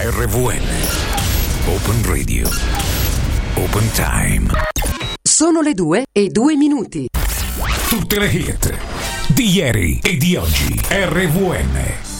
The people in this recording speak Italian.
RVN Open Radio Open Time. Sono le 2:02. Tutte le hit di ieri e di oggi. RVN